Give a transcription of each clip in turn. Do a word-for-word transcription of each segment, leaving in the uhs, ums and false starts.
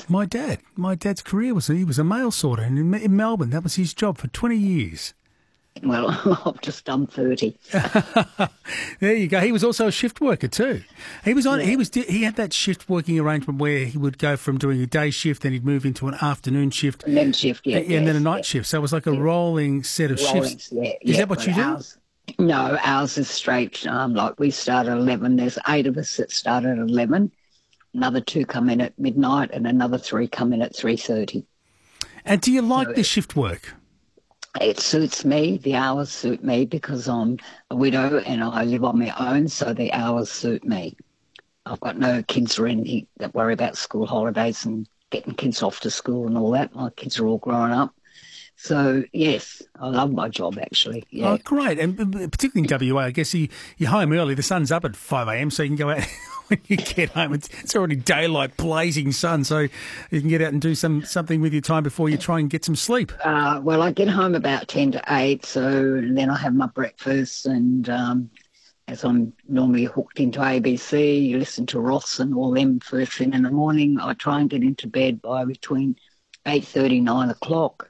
My dad. My dad's career was he was a mail sorter in, in Melbourne. That was his job for twenty years. Well, I've just done thirty. There you go. He was also a shift worker too. He was on. Yeah. He was. He had that shift working arrangement where he would go from doing a day shift, then he'd move into an afternoon shift, And then shift, yeah. and, and then a yes, night yes. shift. So it was like a rolling set of Rolling, shifts. yeah, Is yeah, that what but you do? ours- No, ours is straight. Um, like we start at eleven. There's eight of us that start at eleven. Another two come in at midnight, and another three come in at three thirty. And do you like So the shift work? It suits me. The hours suit me because I'm a widow and I live on my own, so the hours suit me. I've got no kids or anything that worry about school holidays and getting kids off to school and all that. My kids are all grown up. So, yes, I love my job, actually. Yeah. Oh, great. And particularly in W A, I guess you, you're home early. The sun's up at five a.m, so you can go out when you get home. It's, it's already daylight, blazing sun, so you can get out and do some something with your time before you try and get some sleep. Uh, well, I get home about ten to eight, so then I have my breakfast and um, as I'm normally hooked into A B C, you listen to Ross and all them first thing in the morning. I try and get into bed by between eight thirty, nine o'clock.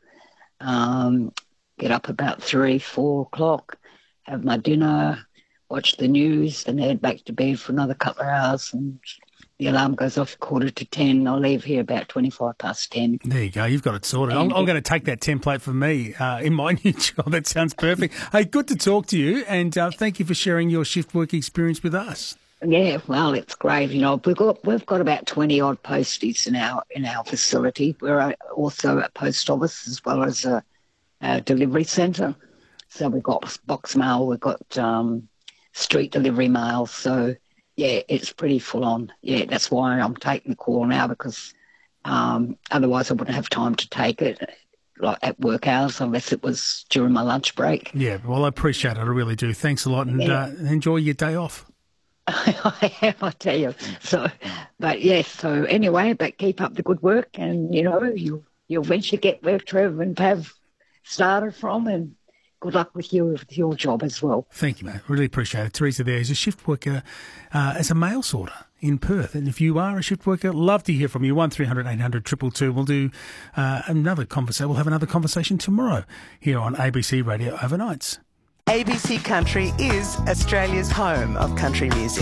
Um, get up about three, four o'clock, have my dinner, watch the news, then head back to bed for another couple of hours. And the alarm goes off at quarter to ten. I'll leave here about twenty-five past ten. There you go. You've got it sorted. I'm, I'm going to take that template for me uh, in my new job. That sounds perfect. Hey, good to talk to you, and uh, thank you for sharing your shift work experience with us. Yeah, well, it's great. You know, we've got we've got about twenty odd posties in our in our facility. We're also a post office as well as a, a delivery centre. So we've got box mail, we've got um, street delivery mail. So yeah, it's pretty full on. Yeah, that's why I'm taking the call now because um, otherwise I wouldn't have time to take it like at work hours unless it was during my lunch break. Yeah, well, I appreciate it. I really do. Thanks a lot, and Yeah. uh, enjoy your day off. I am, I tell you. So, but yes. So anyway, but keep up the good work, and you know you you'll eventually get where Trev and Pav started from, and good luck with you with your job as well. Thank you, mate. Really appreciate it. Teresa there is a shift worker uh, as a mail sorter in Perth. And if you are a shift worker, love to hear from you. one three hundred eight hundred two two two. We'll do uh, another conversation. We'll have another conversation tomorrow here on A B C Radio Overnights. A B C Country is Australia's home of country music.